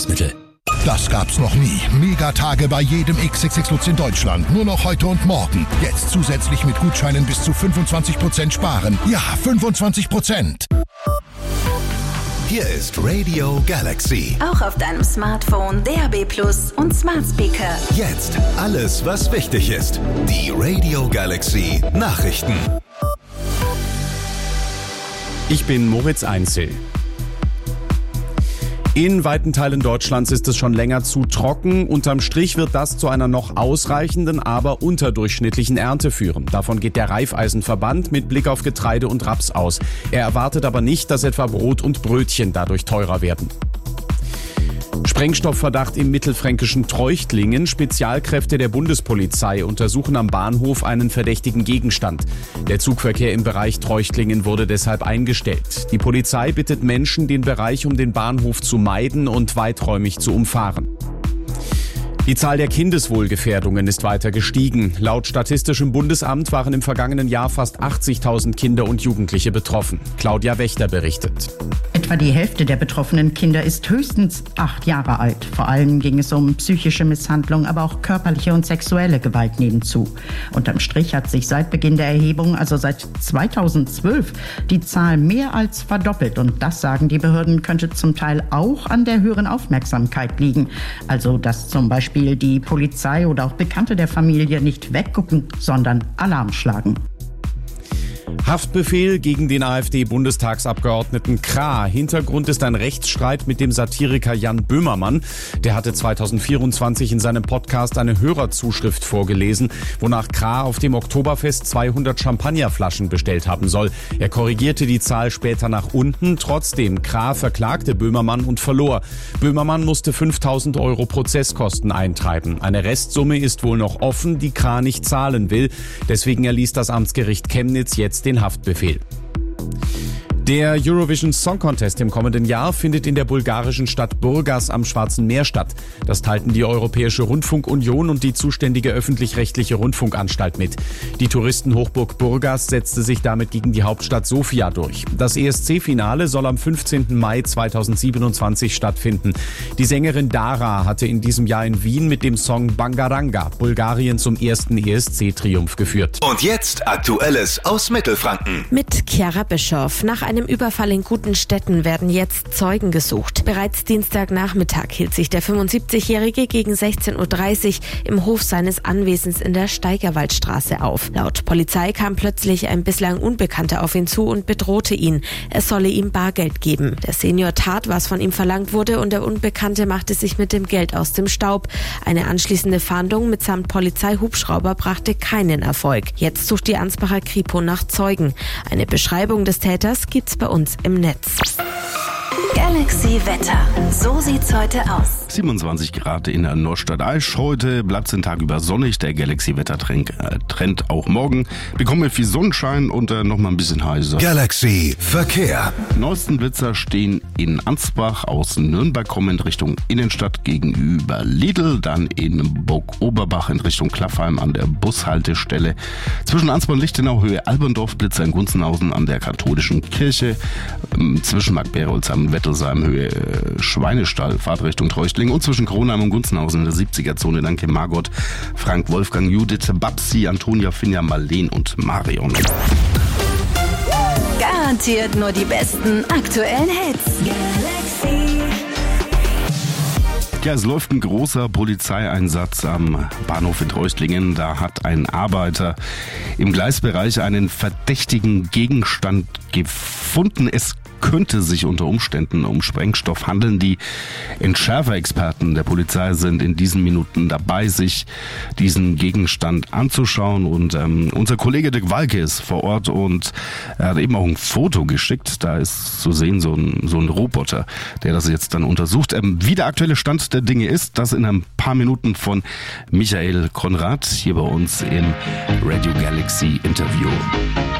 Nahrungsergänzungsmittel. Das gab's noch nie. Megatage bei jedem XXX Lutz in Deutschland. Nur noch heute und morgen. Jetzt zusätzlich mit Gutscheinen bis zu 25% sparen. Ja, 25%. Hier ist Radio Galaxy. Auch auf deinem Smartphone, DAB+ und Smart Speaker. Jetzt alles, was wichtig ist. Die Radio Galaxy Nachrichten. Ich bin Moritz Einzel. In weiten Teilen Deutschlands ist es schon länger zu trocken. Unterm Strich wird das zu einer noch ausreichenden, aber unterdurchschnittlichen Ernte führen. Davon geht der Raiffeisenverband mit Blick auf Getreide und Raps aus. Er erwartet aber nicht, dass etwa Brot und Brötchen dadurch teurer werden. Sprengstoffverdacht im mittelfränkischen Treuchtlingen. Spezialkräfte der Bundespolizei untersuchen am Bahnhof einen verdächtigen Gegenstand. Der Zugverkehr im Bereich Treuchtlingen wurde deshalb eingestellt. Die Polizei bittet Menschen, den Bereich um den Bahnhof zu meiden und weiträumig zu umfahren. Die Zahl der Kindeswohlgefährdungen ist weiter gestiegen. Laut Statistischem Bundesamt waren im vergangenen Jahr fast 80.000 Kinder und Jugendliche betroffen. Claudia Wächter berichtet. Etwa die Hälfte der betroffenen Kinder ist höchstens 8 Jahre alt. Vor allem ging es um psychische Misshandlung, aber auch körperliche und sexuelle Gewalt nehmen zu. Unterm Strich hat sich seit Beginn der Erhebung, also seit 2012, die Zahl mehr als verdoppelt. Und das, sagen die Behörden, könnte zum Teil auch an der höheren Aufmerksamkeit liegen. Also, dass zum Beispiel die Polizei oder auch Bekannte der Familie nicht weggucken, sondern Alarm schlagen. Haftbefehl gegen den AfD-Bundestagsabgeordneten Krah. Hintergrund ist ein Rechtsstreit mit dem Satiriker Jan Böhmermann. Der hatte 2024 in seinem Podcast eine Hörerzuschrift vorgelesen, wonach Krah auf dem Oktoberfest 200 Champagnerflaschen bestellt haben soll. Er korrigierte die Zahl später nach unten. Trotzdem, Krah verklagte Böhmermann und verlor. Böhmermann musste 5.000 € Prozesskosten eintreiben. Eine Restsumme ist wohl noch offen, die Krah nicht zahlen will. Deswegen erließ das Amtsgericht Chemnitz jetzt den Haftbefehl. Der Eurovision Song Contest im kommenden Jahr findet in der bulgarischen Stadt Burgas am Schwarzen Meer statt. Das teilten die Europäische Rundfunkunion und die zuständige öffentlich-rechtliche Rundfunkanstalt mit. Die Touristenhochburg Burgas setzte sich damit gegen die Hauptstadt Sofia durch. Das ESC-Finale soll am 15. Mai 2027 stattfinden. Die Sängerin Dara hatte in diesem Jahr in Wien mit dem Song Bangaranga Bulgarien zum ersten ESC-Triumph geführt. Und jetzt Aktuelles aus Mittelfranken. Mit Chiara Bischoff. Nach einem Überfall in Gutenstetten werden jetzt Zeugen gesucht. Bereits Dienstagnachmittag hielt sich der 75-Jährige gegen 16.30 Uhr im Hof seines Anwesens in der Steigerwaldstraße auf. Laut Polizei kam plötzlich ein bislang Unbekannter auf ihn zu und bedrohte ihn. Er solle ihm Bargeld geben. Der Senior tat, was von ihm verlangt wurde, und der Unbekannte machte sich mit dem Geld aus dem Staub. Eine anschließende Fahndung mitsamt Polizeihubschrauber brachte keinen Erfolg. Jetzt sucht die Ansbacher Kripo nach Zeugen. Eine Beschreibung des Täters gibt's bei uns im Netz. Galaxy Wetter. So sieht's heute aus. 27 Grad in der Neustadt-Aisch. Heute bleibt den Tag über sonnig. Der Galaxy-Wetter-Trend auch morgen. Bekommen wir viel Sonnenschein und noch mal ein bisschen heißer. Galaxy Verkehr. Neuesten Blitzer stehen in Ansbach aus Nürnberg kommend Richtung Innenstadt gegenüber Lidl. Dann in Burg-Oberbach in Richtung Klaffheim an der Bushaltestelle. Zwischen Ansbach und Lichtenau Höhe Alberndorf Blitzer in Gunzenhausen an der katholischen Kirche. Zwischen Markberolz am Wettelsheim Höhe Schweinestall Fahrtrichtung Treuchtlingen und zwischen Kronheim und Gunzenhausen in der 70er-Zone. Danke Margot, Frank, Wolfgang, Judith, Babsi, Antonia, Finja, Marleen und Marion. Garantiert nur die besten aktuellen Hits. Galaxy. Ja, es läuft ein großer Polizeieinsatz am Bahnhof in Treuchtlingen. Da hat ein Arbeiter im Gleisbereich einen verdächtigen Gegenstand gefunden. Es könnte sich unter Umständen um Sprengstoff handeln. Die Entschärferexperten der Polizei sind in diesen Minuten dabei, sich diesen Gegenstand anzuschauen. Und unser Kollege Dirk Walke ist vor Ort und er hat eben auch ein Foto geschickt. Da ist zu sehen so ein Roboter, der das jetzt dann untersucht. Wie der aktuelle Stand der Dinge ist, das in ein paar Minuten von Michael Konrad hier bei uns im Radio Galaxy Interview.